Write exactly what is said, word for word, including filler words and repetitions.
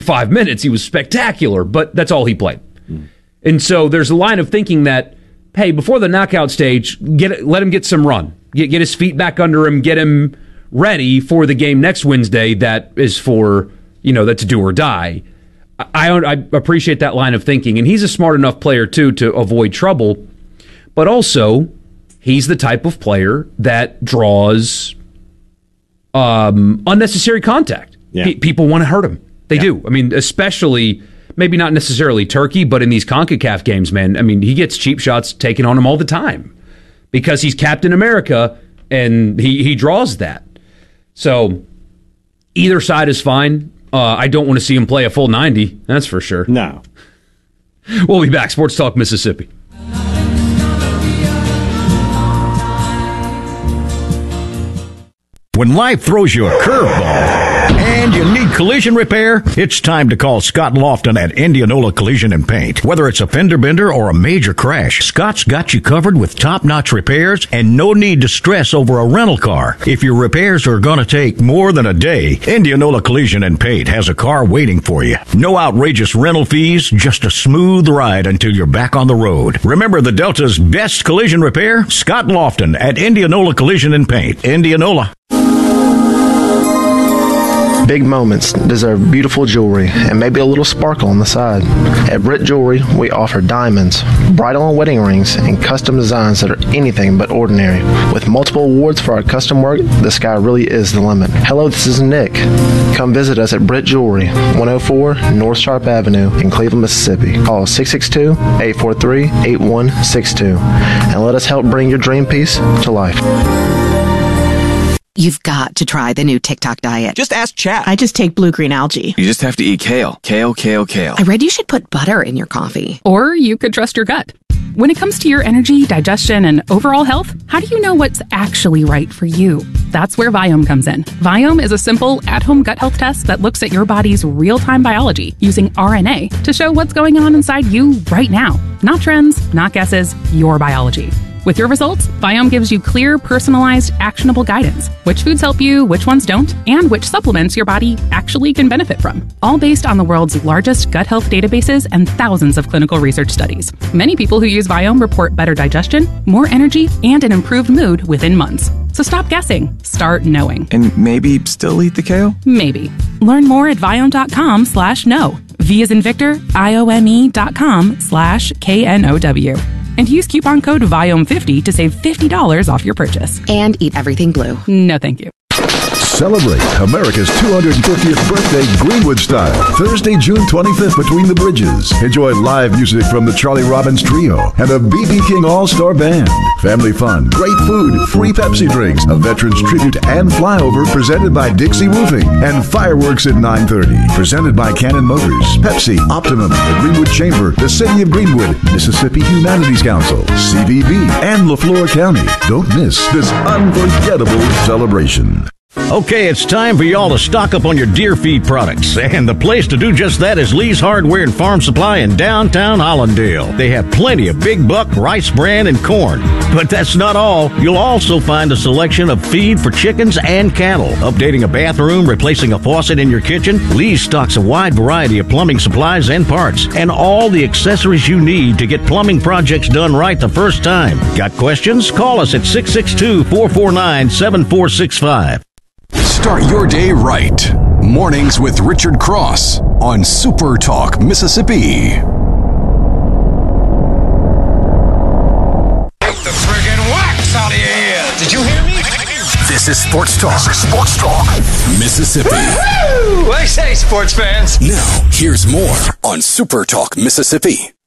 five minutes. He was spectacular, but that's all he played. Mm. And so there's a line of thinking that, hey, before the knockout stage, get let him get some run. Get, get his feet back under him, get him ready for the game next Wednesday that is for, you know, that's do or die. I, I appreciate that line of thinking, and he's a smart enough player, too, to avoid trouble. But also, he's the type of player that draws um, unnecessary contact. Yeah. P- people want to hurt him. They yeah. do. I mean, especially, maybe not necessarily Turkey, but in these CONCACAF games, man, I mean, he gets cheap shots taken on him all the time because he's Captain America, and he, he draws that. So, either side is fine. Uh, I don't want to see him play a full ninety, that's for sure. No. We'll be back. Sports Talk Mississippi. When life throws you a curveball and you need collision repair, it's time to call Scott Lofton at Indianola Collision and Paint. Whether it's a fender bender or a major crash, Scott's got you covered with top-notch repairs and no need to stress over a rental car. If your repairs are going to take more than a day, Indianola Collision and Paint has a car waiting for you. No outrageous rental fees, just a smooth ride until you're back on the road. Remember the Delta's best collision repair? Scott Lofton at Indianola Collision and Paint. Indianola. Big moments deserve beautiful jewelry and maybe a little sparkle on the side. At Britt Jewelry, we offer diamonds, bridal and wedding rings, and custom designs that are anything but ordinary. With multiple awards for our custom work, the sky really is the limit. Hello, this is Nick. Come visit us at Britt Jewelry, one oh four North Sharp Avenue in Cleveland, Mississippi. Call six six two, eight four three, eight one six two and let us help bring your dream piece to life. You've got to try the new TikTok diet. Just ask chat. I just take blue-green algae. You just have to eat kale. Kale, kale, kale. I read you should put butter in your coffee. Or you could trust your gut. When it comes to your energy, digestion, and overall health, how do you know what's actually right for you? That's where Viome comes in. Viome is a simple, at-home gut health test that looks at your body's real-time biology using R N A to show what's going on inside you right now. Not trends, not guesses, your biology. With your results, Viome gives you clear, personalized, actionable guidance. Which foods help you, which ones don't, and which supplements your body actually can benefit from. All based on the world's largest gut health databases and thousands of clinical research studies. Many people who use Viome report better digestion, more energy, and an improved mood within months. So stop guessing. Start knowing. And maybe still eat the kale? Maybe. Learn more at Viome.com slash know. V as in Victor, I O M E dot com slash K N O W. And use coupon code Viome fifty to save fifty dollars off your purchase. And eat everything blue. No, thank you. Celebrate America's two hundred fiftieth birthday Greenwood style. Thursday, June twenty-fifth, Between the Bridges. Enjoy live music from the Charlie Robbins Trio and the B B King All-Star Band. Family fun, great food, free Pepsi drinks, a Veterans Tribute and Flyover presented by Dixie Roofing, and fireworks at nine thirty. Presented by Cannon Motors, Pepsi, Optimum, the Greenwood Chamber, the City of Greenwood, Mississippi Humanities Council, C V B, and LaFleur County. Don't miss this unforgettable celebration. Okay, it's time for y'all to stock up on your deer feed products. And the place to do just that is Lee's Hardware and Farm Supply in downtown Hollandale. They have plenty of Big Buck, Rice Bran, and corn. But that's not all. You'll also find a selection of feed for chickens and cattle. Updating a bathroom, replacing a faucet in your kitchen, Lee's stocks a wide variety of plumbing supplies and parts. And all the accessories you need to get plumbing projects done right the first time. Got questions? Call us at six six two, four four nine, seven four six five. Start your day right. Mornings with Richard Cross on Super Talk Mississippi. Take the friggin' wax out of your ears. Did you hear me? This is Sports Talk. Sports Talk Mississippi. Woo! I say, sports fans. Now, here's more on Super Talk Mississippi.